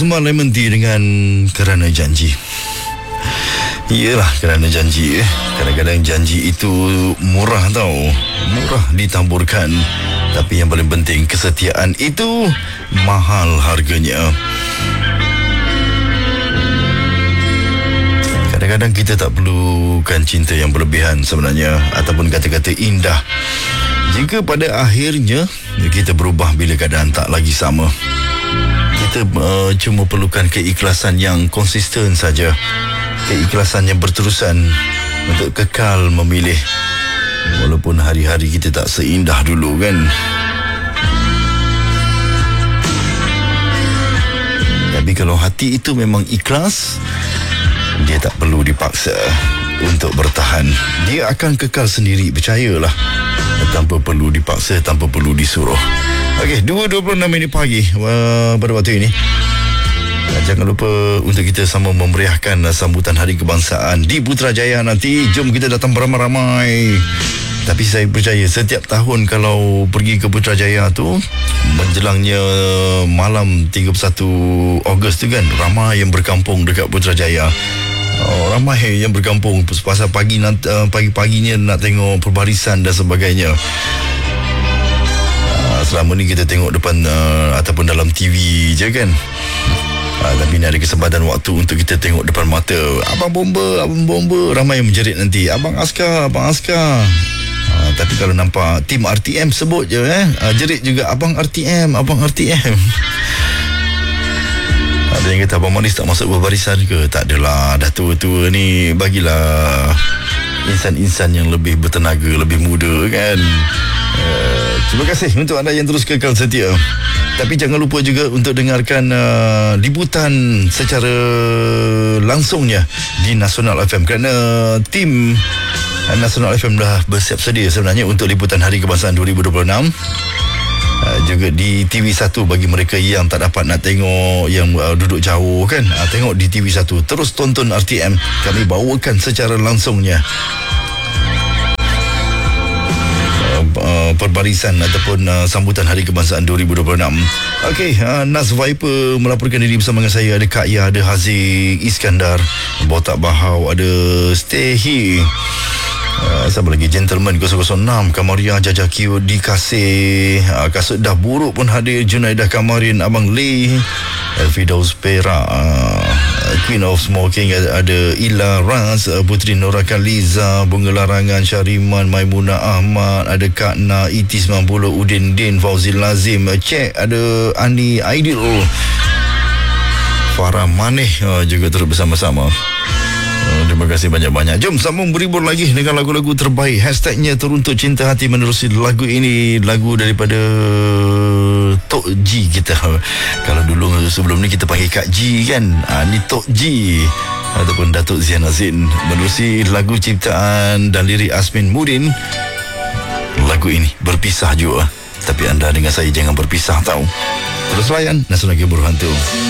Sembang Lemon Tea dengan Kerana Janji. Iyalah, kerana janji. Kadang-kadang janji itu murah tau. Murah ditaburkan. Tapi yang paling penting, kesetiaan itu mahal harganya. Kadang-kadang kita tak perlukan cinta yang berlebihan sebenarnya, ataupun kata-kata indah, jika pada akhirnya kita berubah bila keadaan tak lagi sama. Kita cuma perlukan keikhlasan yang konsisten saja, keikhlasan yang berterusan untuk kekal memilih, walaupun hari-hari kita tak seindah dulu kan. Tapi kalau hati itu memang ikhlas, dia tak perlu dipaksa untuk bertahan. Dia akan kekal sendiri, percayalah. Tanpa perlu dipaksa, tanpa perlu disuruh. Okey, 2.26 pagi pada waktu ini. Jangan lupa untuk kita sama memeriahkan sambutan Hari Kebangsaan di Putrajaya nanti. Jom kita datang beramai-ramai. Tapi saya percaya setiap tahun kalau pergi ke Putrajaya tu, menjelangnya malam 31 Ogos tu kan, ramai yang berkampung dekat Putrajaya. Ramai yang berkampung pasal pagi-paginya nak tengok perbarisan dan sebagainya. Selama ni kita tengok depan ataupun dalam TV je kan. Tapi ni ada kesempatan waktu untuk kita tengok depan mata. Abang bomba, ramai yang menjerit nanti. Abang askar. Tapi kalau nampak tim RTM sebut je jerit juga abang RTM. Ada yang kata abang Manis tak masuk berbarisan ke? Tak adalah, dah tua-tua ni, bagilah insan-insan yang lebih bertenaga, lebih muda kan. Terima kasih untuk anda yang terus kekal setia. Tapi jangan lupa juga untuk dengarkan liputan secara langsungnya di Nasional FM, kerana tim Nasional FM dah bersiap sedia sebenarnya untuk liputan Hari Kebangsaan 2026. Juga di TV1 bagi mereka yang tak dapat nak tengok, yang duduk jauh kan, tengok di TV1, terus tonton RTM. Kami bawakan secara langsungnya perbarisan ataupun sambutan Hari Kebangsaan 2026. Okey, Nas Viper melaporkan diri bersama dengan saya. Ada Kak Ya, ada Haziq Iskandar, Botak Bahau, ada Stehi, siapa lagi, Gentleman 006, Kamaria Jajaki Dikasih, Kasut Dah Buruk pun hadir, Junaidah Kamarin, Abang Lee, Elfidaus Perak, Queen of Smoking, ada Ila Raz, Putri Nora Kaliza, Bunga Larangan, Syariman, Maimuna Ahmad, ada Kak Na, Iti 90, Udin Din, Fauzil Lazim, Cek, ada Ani Aidil, Farah Maneh juga terus bersama-sama. Terima kasih banyak-banyak. Jom sambung berhibur lagi dengan lagu-lagu terbaik. Hashtagnya Teruntuk Cinta Hati menerusi lagu ini. Lagu daripada Tok G kita. Kalau dulu sebelum ni kita panggil Kak G kan, ni Tok G ataupun Datuk Zian Azin, menerusi lagu ciptaan dan lirik Asmin Mudin. Lagu ini berpisah juga. Tapi anda dengan saya jangan berpisah tau. Terus layan Nasional Gibur Hantu.